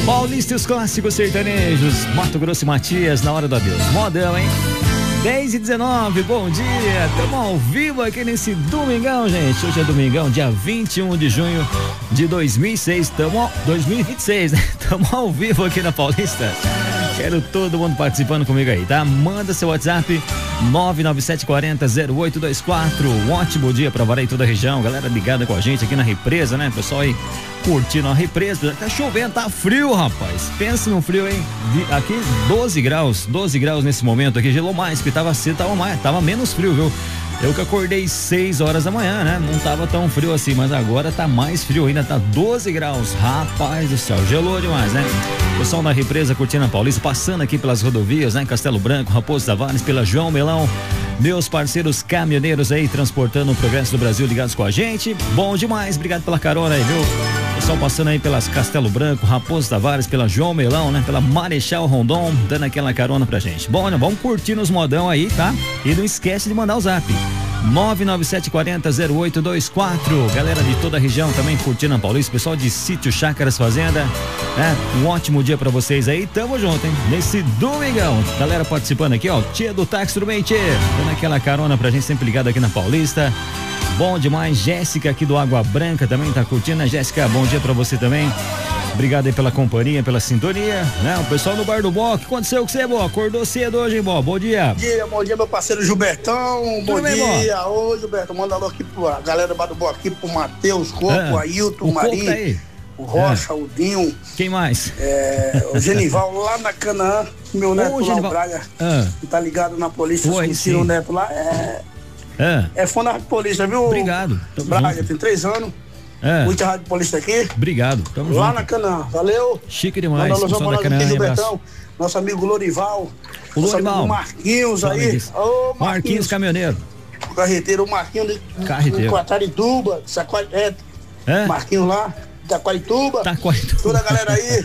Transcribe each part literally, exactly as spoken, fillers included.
Paulista e os clássicos sertanejos, Mato Grosso e Matias, na hora do adeus. Modão, hein? dez e dezenove, bom dia. Estamos ao vivo aqui nesse domingão, gente. Hoje é domingão, dia vinte e um de junho de dois mil e seis. Estamos dois mil e vinte e seis, né? Estamos ao vivo aqui na Paulista. Quero todo mundo participando comigo aí, tá? Manda seu WhatsApp nove nove sete quatro zero zero oito dois quatro. Um ótimo dia pra varar em toda a região. Galera ligada com a gente aqui na represa, né? Pessoal aí curtindo a represa. Tá chovendo, tá frio, rapaz. Pensa no frio, hein? Aqui doze graus, doze graus nesse momento aqui. Gelou mais, porque tava cedo, tava mais, tava menos frio, viu? Eu que acordei seis horas da manhã, né? Não tava tão frio assim, mas agora tá mais frio ainda, tá doze graus. Rapaz do céu, gelou demais, né? Pessoal da represa curtindo a Paulista, passando aqui pelas rodovias, né? Castelo Branco, Raposo Tavares, pela João Melão. Meus parceiros caminhoneiros aí, transportando o progresso do Brasil, ligados com a gente. Bom demais, obrigado pela carona aí, viu? Pessoal passando aí pelas Castelo Branco, Raposo Tavares, pela João Melão, né? Pela Marechal Rondon, dando aquela carona pra gente. Bom, né? Vamos curtir nos modão aí, tá? E não esquece de mandar o zap. nove nove sete quatro zero zero oito dois quatro. Galera de toda a região também curtindo a Paulista, pessoal de Sítio Chácaras Fazenda, né? Um ótimo dia pra vocês aí, tamo junto, hein? Nesse domingão, galera participando aqui, ó, Tia do Táxi, tudo bem, Tia? Dando aquela carona pra gente, sempre ligado aqui na Paulista. Bom demais, Jéssica aqui do Água Branca também tá curtindo, né, Jéssica? Bom dia pra você também. Obrigado aí pela companhia, pela sintonia, né? O pessoal no Bar do Bó, o que aconteceu com você, Bó? Acordou cedo hoje, hein, Bó? Bom dia. Bom dia, bom dia, meu parceiro Gilbertão. Bom Tudo bem, dia. Bó? Ô, Gilberto, manda alô aqui pra galera do Bar do Bó, aqui pro Matheus, Coco, Ah, Ailton, o Coco Marinho, tá aí. o Rocha, Ah. o Dinho, Quem mais? é, o Genival lá na Canaã, meu neto Ô, lá, Genival. o Braga, Ah. que tá ligado na polícia, Oi, conheci o sim. neto lá, é, Ah, é fã da polícia, viu? Obrigado. Tamo Braga, junto. tem três anos, ah, muita rádio polícia aqui, Obrigado, tamo lá junto. na Canaã, valeu. Chique demais, Manda alô pessoal pra da nós Canaã, aqui, um abraço. Gilbertão, nosso amigo Lorival, O nosso Lorival. amigo Marquinhos Fala aí, disso. ô Marquinhos Caminhoneiro. o carreteiro, o Marquinhos de Carreteiro. Quatarituba, Saquari, é, É? Marquinhos lá, da Quarituba, Tá quase. toda a galera aí.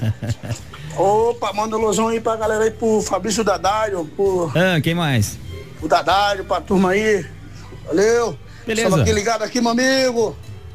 Opa, manda um losão aí pra galera aí, pro Fabrício Dadário, pro, Ah, quem mais? pro Dadário, pra turma aí. Valeu. Beleza. Estamos aqui ligado aqui, meu amigo.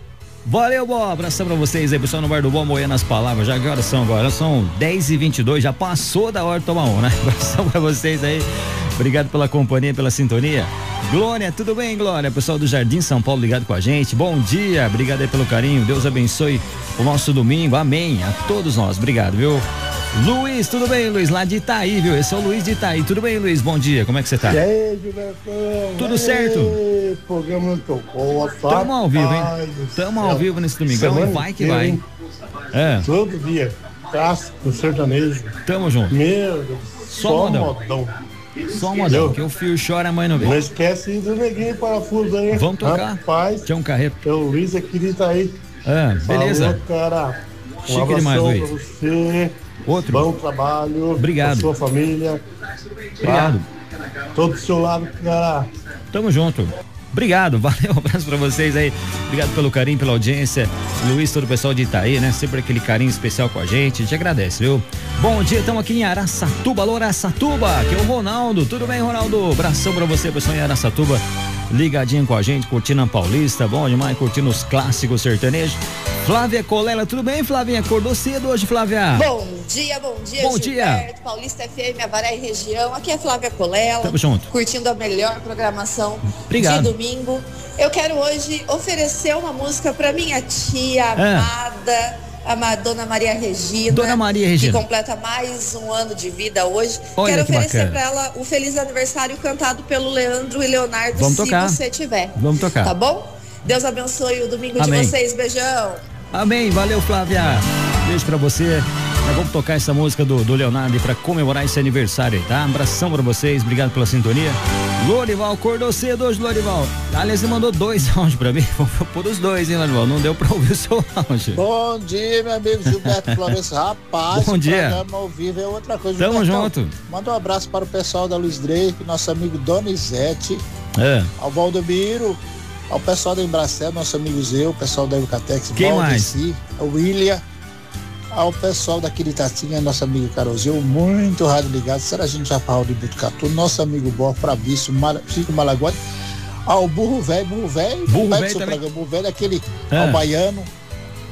Valeu, Bó. Abração pra vocês aí, pessoal no Bar do Bó, moendo as palavras. Já que horas são agora? São dez e vinte e dois, já passou da hora de tomar um, né? Abração pra vocês aí. Obrigado pela companhia, pela sintonia. Glória, tudo bem, Glória? Pessoal do Jardim São Paulo ligado com a gente. Bom dia, obrigado aí pelo carinho. Deus abençoe o nosso domingo. Amém. A todos nós. Obrigado, viu? Luiz, tudo bem, Luiz? Lá de Itaí, viu? Esse é o Luiz de Itaí. Tudo bem, Luiz? Bom dia, como é que você tá? E aí, Gilbertão? Tudo Ei, certo? O programa não tocou. Tamo ao vivo, hein? Tamo ao vivo nesse domingão, hein? Vai que vai, hein? É, Todo dia. Clássico, sertanejo. tamo junto. Meu Deus. Só Só modão. modão. Só um modelo, que o fio chora, a mãe não Não vê. esquece do neguinho parafuso aí. Vamos tocar. Rapaz, Tinha um carreto. é o Luiz aqui de Itaí. Ah, beleza. Falou, cara. Um Chique abração demais, Luiz. pra você. Outro. Bom trabalho. Obrigado. Pra sua família. Obrigado. Todo do seu lado, cara. Tamo junto. Obrigado, valeu, um abraço pra vocês aí. Obrigado pelo carinho, pela audiência. Luiz, todo o pessoal de Itaí, né? Sempre aquele carinho especial com a gente. A gente agradece, viu? Bom dia, estamos aqui em Araçatuba. Alô, Araçatuba, que é o Ronaldo. Tudo bem, Ronaldo? Abração pra você, pessoal em Araçatuba. Ligadinho com a gente, curtindo a Paulista. Bom demais, curtindo os clássicos sertanejos. Flávia Colela, tudo bem, Flavinha? Acordou cedo hoje, Flávia? Bom dia, bom dia, Bom Gilberto, dia. Paulista F M, Avaré e região. Aqui é Flávia Colela. Tamo junto. Curtindo a melhor programação Obrigado. de domingo. Eu quero hoje oferecer uma música para minha tia É. amada, a Ma- Dona Maria Regina. Dona Maria Regina. Que completa mais um ano de vida hoje. Olha quero que oferecer bacana. para ela o feliz aniversário cantado pelo Leandro e Leonardo, Vamos se tocar. você tiver. Vamos tocar. Tá bom? Deus abençoe o domingo Amém. de vocês. Beijão. Amém, valeu, Flávia. Beijo pra você. Nós vamos tocar essa música do, do Leonardo pra comemorar esse aniversário aí, tá? Abração pra vocês, obrigado pela sintonia. Lorival, acordou cedo hoje, Lorival. Aliás, ele mandou dois áudios pra mim. Vou pôr os dois, hein, Lorival? Não deu pra ouvir o seu áudio. Bom dia, meu amigo Gilberto Florencio. Rapaz, Bom dia. o programa ao vivo é outra coisa. Tamo Gilbertão, junto. Manda um abraço para o pessoal da Luiz Drake, nosso amigo Donizete, É. ao Valdomiro, ao pessoal da Embracel, nosso amigo Zeu, o pessoal da Eucatex, Quem Valdeci, ao William, ao pessoal daqui de Itatinga, nosso amigo Carolzinho, muito rádio ligado, Serginho Chaparral de Butucatu, nosso amigo Bor, Fabrício, Mar... Chico Malaguati, ao Burro Velho, Burro Velho, Burro pega Velho seu também. programa, Burro Velho, aquele É. ao Baiano,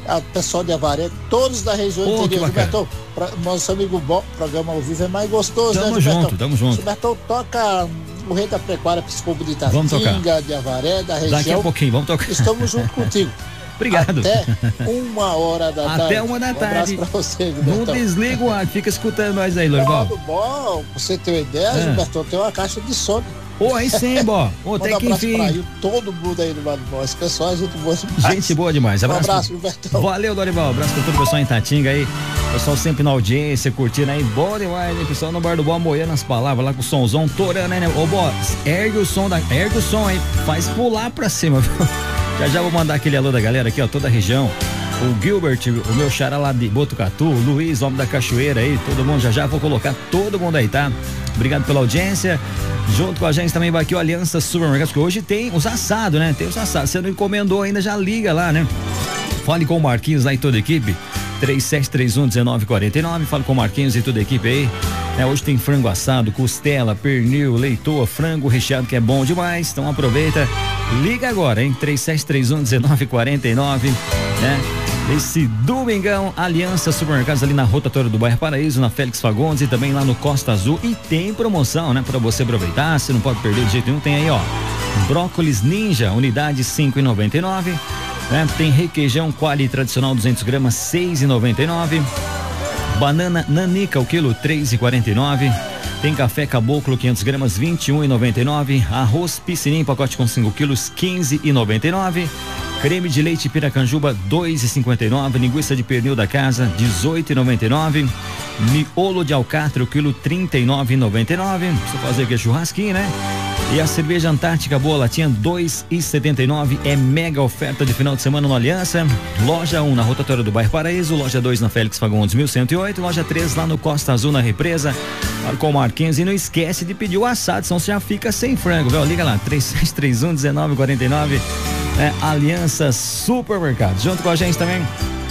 ao pessoal de Avaré, todos da região Pô, interior. que bacana. Gilbertão, pra, nosso amigo Bó, programa ao vivo é mais gostoso, Tamo né, Gilbertão? junto, tamo junto. Gilbertão, toca o Rei da Pecuária para esse povo de Vamos tocar. Itatinga, de Avaré, da região. Daqui a pouquinho, vamos tocar. Estamos junto contigo. Obrigado. Até uma hora da tarde. Até uma da Um abraço tarde. pra você, Não Gilbertão. desliga o ar, fica escutando nós aí, Lorival. Tudo bom, pra você ter uma ideia, É. Gilbertão, tem uma caixa de som. Ô, aí sim, Bó. Ô, Manda até um que abraço pra enfim. ele, todo mundo aí do lado do Esse pessoal é gente boa demais. Gente boa demais. Um Abraço. abraço, Gilbertão. Valeu, Dorival. Abraço pra todo o pessoal em Tatinga aí. Pessoal sempre na audiência, curtindo aí. Bom demais, hein? Pessoal no bar do Bó moendo as palavras lá com o somzão, torando aí, né? Ô, Bó, ergue o som, da... ergue o som aí. Faz pular pra cima, viu? Já já vou mandar aquele alô da galera aqui, ó, toda a região. O Gilbert, o meu xará lá de Botucatu, o Luiz, homem da Cachoeira aí, todo mundo, já já vou colocar todo mundo aí, tá? Obrigado pela audiência. Junto com a gente também vai aqui o Aliança Supermercados, que hoje tem os assados, né? Tem os assados. Você não encomendou ainda, já liga lá, né? Fale com o Marquinhos lá e toda a equipe. três sete três um, um nove quatro nove. Fale com o Marquinhos e toda a equipe aí. É, hoje tem frango assado, costela, pernil, leitoa, frango recheado, que é bom demais. Então aproveita. Liga agora, hein? três sete três um, um nove quatro nove, né? Esse domingão, Aliança Supermercados ali na rotatória do bairro Paraíso, na Félix Fagundes e também lá no Costa Azul. E tem promoção, né? Pra você aproveitar, você não pode perder de jeito nenhum. Tem aí, ó, brócolis Ninja, unidade cinco reais e noventa e nove centavos, né? Tem requeijão Quali tradicional duzentos gramas, seis reais e noventa e nove centavos. Banana Nanica, o quilo, três reais e quarenta e nove centavos. Tem café Caboclo, quinhentos gramas, vinte e um reais e noventa e nove centavos. Arroz Piscinim, pacote com cinco quilos, quinze reais e noventa e nove centavos. Creme de leite Piracanjuba, dois reais e cinquenta e nove centavos. Linguiça de pernil da casa, dezoito reais e noventa e nove centavos. Miolo de alcatra, o quilo, trinta e nove reais e noventa e nove centavos. Você fazer aqui churrasquinho, né? E a cerveja Antártica Boa Latinha, dois reais e setenta e nove centavos. É mega oferta de final de semana no Aliança. Loja um na rotatória do bairro Paraíso. Loja dois na Félix Fagundes mil cento e oito. Loja três lá no Costa Azul, na Represa. Marcou o Marquinhos. E não esquece de pedir o assado, senão você já fica sem frango, viu? Liga lá, três sete três um, um nove quatro nove. É, Aliança Supermercados. Junto com a gente também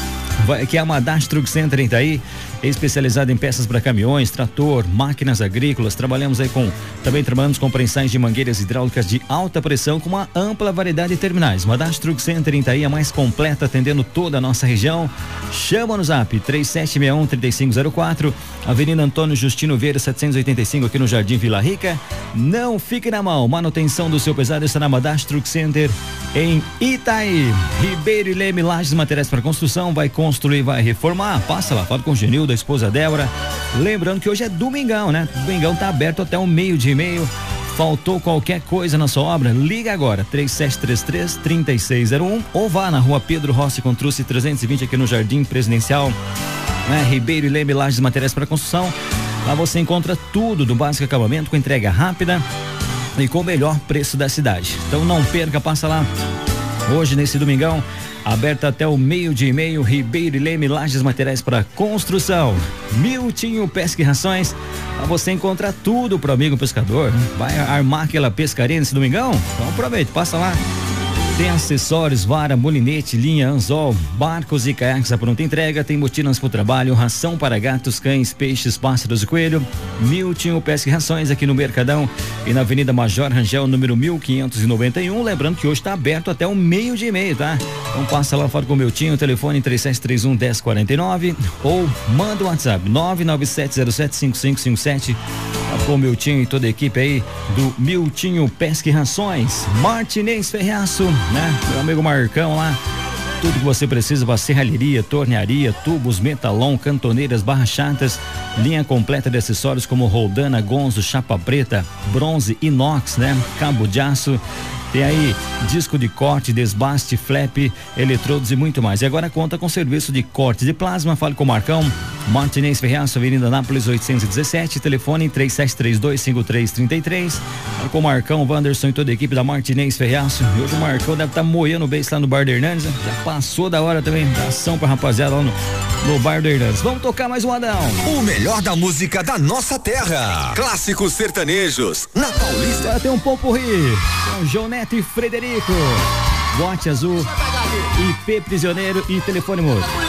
vai aqui a Madash Truck Center em Itaí, especializada em peças para caminhões, trator, máquinas agrícolas. Trabalhamos aí com, também trabalhamos com prensões de mangueiras hidráulicas de alta pressão com uma ampla variedade de terminais. Madash Truck Center em Itaí, a mais completa, atendendo toda a nossa região. Chama no zap três sete seis um, três cinco zero quatro, Avenida Antônio Justino Vieira setecentos e oitenta e cinco, aqui no Jardim Vila Rica. Não fique na mão, manutenção do seu pesado está na Madash Truck Center em Itaí. Ribeiro e Leme, Lajes, materiais para construção. Vai construir, vai reformar, passa lá, fala com o Genil, da esposa Débora. Lembrando que hoje é domingão, né? Domingão tá aberto até o meio dia e meio. Faltou qualquer coisa na sua obra? Liga agora, três sete três três, três seis zero um, ou vá na rua Pedro Rossi com Truce trezentos e vinte, aqui no Jardim Presidencial, né? Ribeiro e Leme, Lajes, materiais para construção. Lá você encontra tudo do básico acabamento, com entrega rápida e com o melhor preço da cidade. Então não perca, passa lá hoje nesse domingão, aberta até o meio dia e meio. Ribeiro e Leme, Lajes, materiais para construção. Miltinho Pesca e Rações. Lá você encontra tudo pro amigo pescador, né? Vai armar aquela pescaria nesse domingão? Então aproveita, passa lá. Tem acessórios, vara, molinete, linha, anzol, barcos e caiaques à pronta entrega. Tem botinas para o trabalho, ração para gatos, cães, peixes, pássaros e coelho. Miltinho Pesca e Rações, aqui no Mercadão e na Avenida Major Rangel, número mil quinhentos e noventa e um. Lembrando que hoje está aberto até o meio dia e meio, tá? Então passa lá, fala com o Miltinho, telefone três sete três um, um zero quatro nove, ou manda o WhatsApp nove nove sete zero sete cinco cinco cinco sete. Com o Miltinho e toda a equipe aí do Miltinho Pesca e Rações. Martinez Ferraço, né? Meu amigo Marcão lá. Tudo que você precisa para serralheria, tornearia, tubos, metalon, cantoneiras, barras chatas, linha completa de acessórios como roldana, gonzo, chapa preta, bronze, inox, né? Cabo de aço. Tem aí disco de corte, desbaste, flap, eletrodos e muito mais. E agora conta com serviço de corte de plasma. Fale com o Marcão. Martinez Ferraço, Avenida Anápolis oitocentos e dezessete, telefone três sete três dois, cinco três três três. Fale com o Marcão, Wanderson e toda a equipe da Martinez Ferraço. E hoje o Marcão deve estar tá moendo o beijo lá no Bar do Hernandes, né? Já passou da hora também, da ação pra rapaziada lá no, no Bar do Hernandes. Vamos tocar mais um Adão. O melhor da música da nossa terra. Clássicos sertanejos, na Paulista. Agora tem um popurrí com João Neto e Frederico. Bote Azul, I P Prisioneiro e Telefone Morto.